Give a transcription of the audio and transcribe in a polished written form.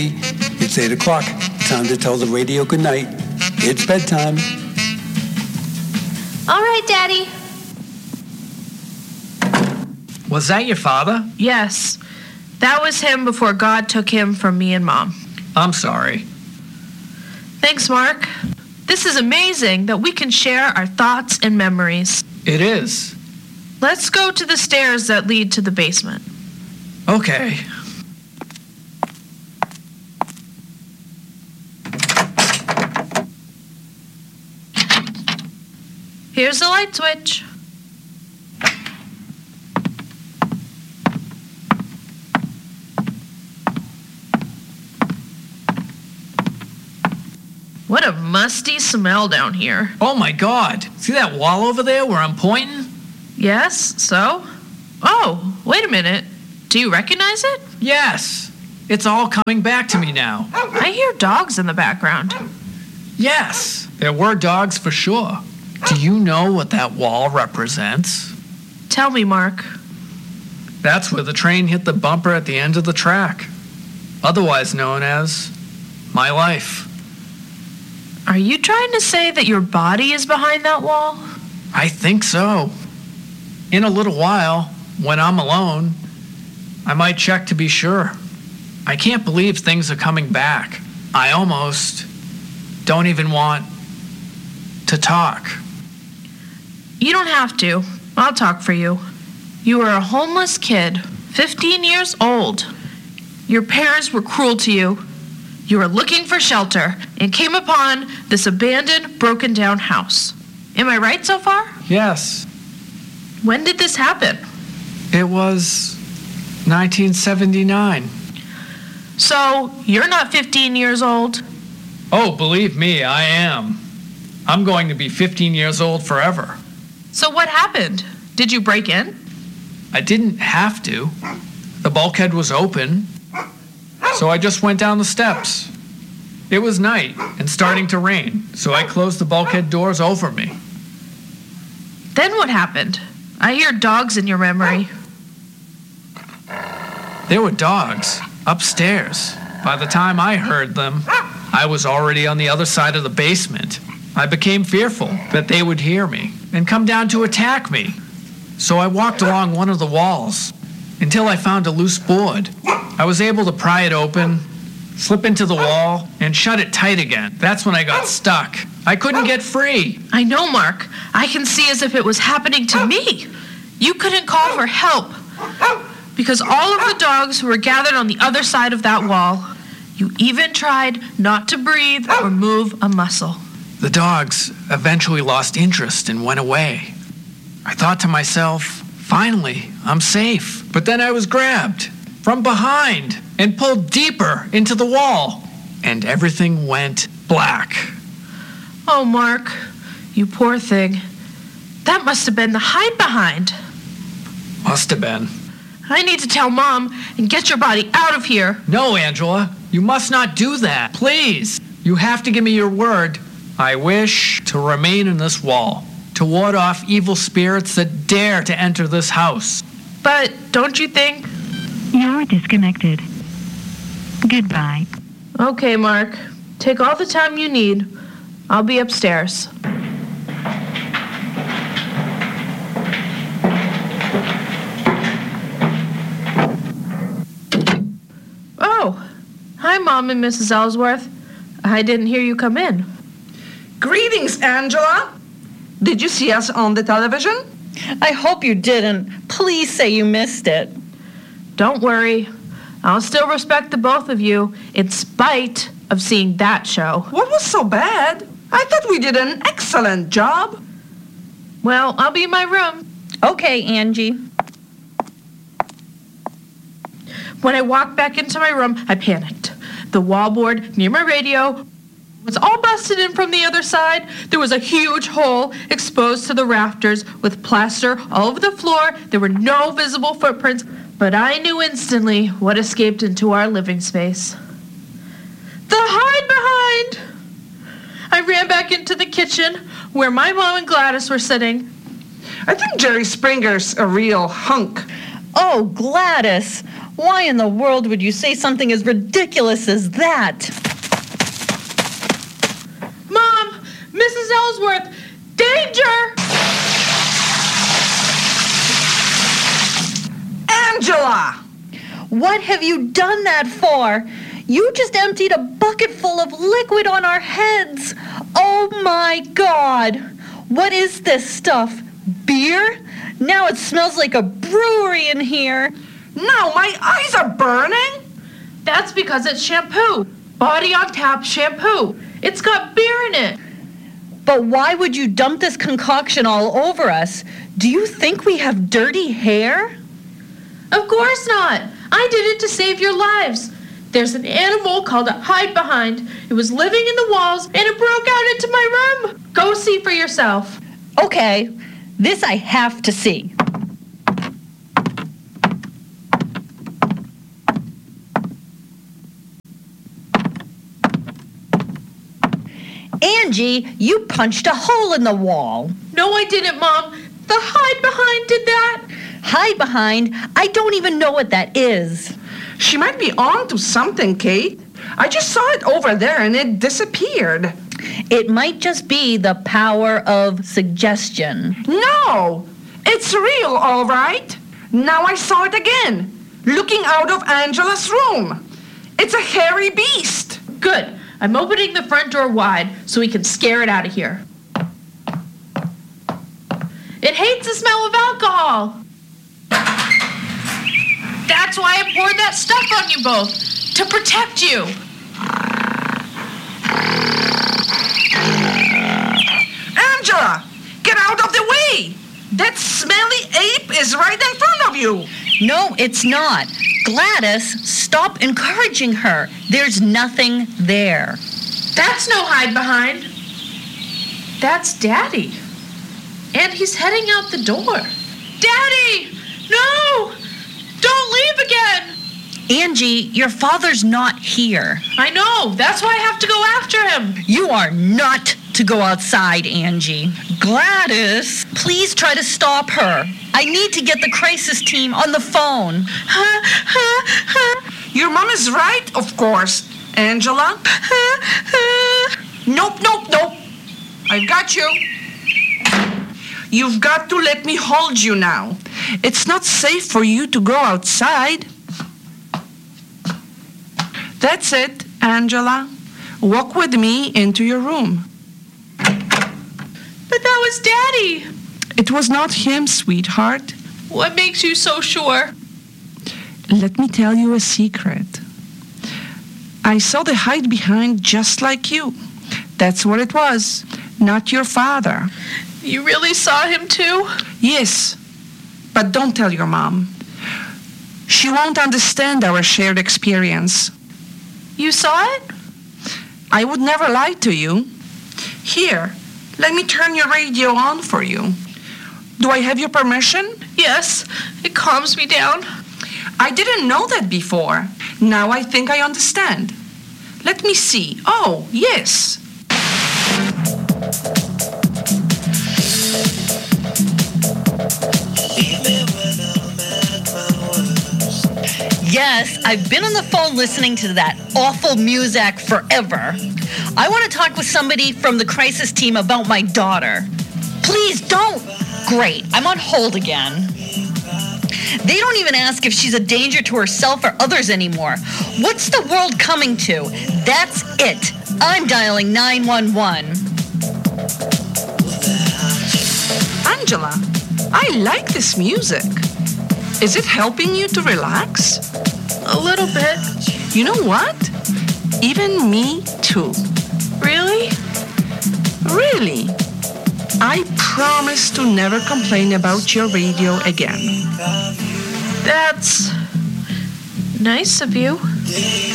It's 8 o'clock. Time to tell the radio goodnight. It's bedtime. All right, Daddy. Was that your father? Yes. That was him before God took him from me and Mom. I'm sorry. Thanks, Mark. This is amazing that we can share our thoughts and memories. It is. Let's go to the stairs that lead to the basement. Okay. Here's the light switch. What a musty smell down here. Oh my God. See that wall over there where I'm pointing? Yes, so? Oh, wait a minute. Do you recognize it? Yes. It's all coming back to me now. I hear dogs in the background. Yes. There were dogs for sure. Do you know what that wall represents? Tell me, Mark. That's where the train hit the bumper at the end of the track, otherwise known as my life. Are you trying to say that your body is behind that wall? I think so. In a little while, when I'm alone, I might check to be sure. I can't believe things are coming back. I almost don't even want to talk. You don't have to. I'll talk for you. You were a homeless kid, 15 years old. Your parents were cruel to you. You were looking for shelter and came upon this abandoned, broken down house. Am I right so far? Yes. When did this happen? It was 1979. So, you're not 15 years old? Oh, believe me, I am. I'm going to be 15 years old forever. So what happened? Did you break in? I didn't have to. The bulkhead was open, so I just went down the steps. It was night and starting to rain, so I closed the bulkhead doors over me. Then what happened? I hear dogs in your memory. There were dogs upstairs. By the time I heard them, I was already on the other side of the basement. I became fearful that they would hear me and come down to attack me. So I walked along one of the walls until I found a loose board. I was able to pry it open, slip into the wall, and shut it tight again. That's when I got stuck. I couldn't get free. I know, Mark. I can see as if it was happening to me. You couldn't call for help because all of the dogs were gathered on the other side of that wall. You even tried not to breathe or move a muscle. The dogs eventually lost interest and went away. I thought to myself, finally, I'm safe. But then I was grabbed from behind and pulled deeper into the wall, and everything went black. Oh, Mark, you poor thing. That must have been the hide behind. Must have been. I need to tell Mom and get your body out of here. No, Angela, you must not do that. Please, you have to give me your word. I wish to remain in this wall, to ward off evil spirits that dare to enter this house. But don't you think? You're disconnected. Goodbye. Okay, Mark. Take all the time you need. I'll be upstairs. Oh, hi, Mom and Mrs. Ellsworth. I didn't hear you come in. Greetings, Angela. Did you see us on the television? I hope you didn't. Please say you missed it. Don't worry. I'll still respect the both of you in spite of seeing that show. What was so bad? I thought we did an excellent job. Well, I'll be in my room. Okay, Angie. When I walked back into my room, I panicked. The wallboard near my radio was all busted in from the other side. There was a huge hole exposed to the rafters with plaster all over the floor. There were no visible footprints, but I knew instantly what escaped into our living space. The hide behind! I ran back into the kitchen where my mom and Gladys were sitting. I think Jerry Springer's a real hunk. Oh, Gladys, Why in the world would you say something as ridiculous as that? Mom! Mrs. Ellsworth! Danger! Angela! What have you done that for? You just emptied a bucket full of liquid on our heads. Oh my God. What is this stuff? Beer? Now it smells like a brewery in here. Now my eyes are burning. That's because it's shampoo. Body on Tap shampoo. It's got beer in it. But why would you dump this concoction all over us? Do you think we have dirty hair? Of course not. I did it to save your lives. There's an animal called a hide behind. It was living in the walls and it broke out into my room. Go see for yourself. Okay, this I have to see. Angie, you punched a hole in the wall. No, I didn't, Mom. The hide behind did that. Hide behind? I don't even know what that is. She might be on to something, Kate. I just saw it over there and it disappeared. It might just be the power of suggestion. No! It's real, all right. Now I saw it again, looking out of Angela's room. It's a hairy beast. Good. I'm opening the front door wide so we can scare it out of here. It hates the smell of alcohol. That's why I poured that stuff on you both, to protect you. Angela, get out of the way. That smelly ape is right in front of you. No, it's not. Gladys, stop encouraging her. There's nothing there. That's no hide behind. That's Daddy. And he's heading out the door. Daddy! No! Don't leave again! Angie, your father's not here. I know. That's why I have to go after him. You are not to go outside, Angie. Gladys, please try to stop her. I need to get the crisis team on the phone. Your mom is right, of course, Angela. Nope. I've got you. You've got to let me hold you now. It's not safe for you to go outside. That's it, Angela. Walk with me into your room. But that was Daddy. It was not him, sweetheart. What makes you so sure? Let me tell you a secret. I saw the hide behind just like you. That's what it was, not your father. You really saw him too? Yes, but don't tell your mom. She won't understand our shared experience. You saw it? I would never lie to you. Here, let me turn your radio on for you. Do I have your permission? Yes, it calms me down. I didn't know that before. Now I think I understand. Let me see. Oh, yes. Yes, I've been on the phone listening to that awful music forever. I want to talk with somebody from the crisis team about my daughter. Please don't. Great, I'm on hold again. They don't even ask if she's a danger to herself or others anymore. What's the world coming to? That's it. I'm dialing 911. Angela, I like this music. Is it helping you to relax? A little bit. You know what? Even me too. Really? Really? I promise to never complain about your radio again. That's nice of you.